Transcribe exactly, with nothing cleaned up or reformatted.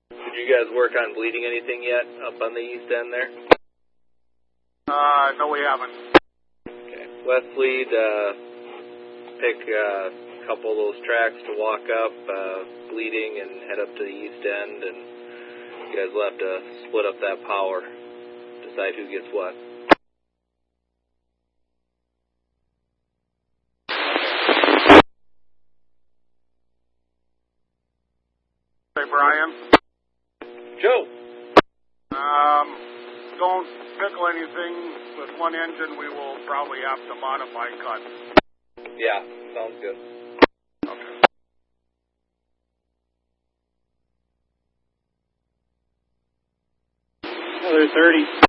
Did you guys work on bleeding anything yet up on the east end there? Uh, no, we haven't. Okay. West lead, uh, pick uh, a couple of those tracks to walk up, uh, bleeding, and head up to the east end, and you guys will have to split up that power, decide who gets what. Hey, Brian. Joe! Um, don't pickle anything with one engine. We will probably have to modify cut. Yeah, sounds good. Okay. Another thirty.